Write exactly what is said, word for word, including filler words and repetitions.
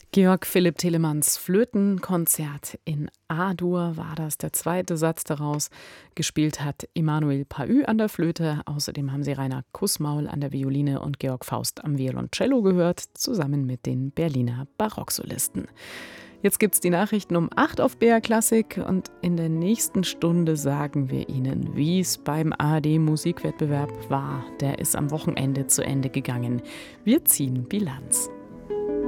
Georg Philipp Telemanns Flötenkonzert in A-Dur war das, der zweite Satz daraus. Gespielt hat Emanuel Pahü an der Flöte. Außerdem haben Sie Rainer Kussmaul an der Violine und Georg Faust am Violoncello gehört, zusammen mit den Berliner Barocksolisten. Jetzt gibt's die Nachrichten um acht auf B R Klassik und in der nächsten Stunde sagen wir Ihnen, wie es beim A R D-Musikwettbewerb war. Der ist am Wochenende zu Ende gegangen. Wir ziehen Bilanz.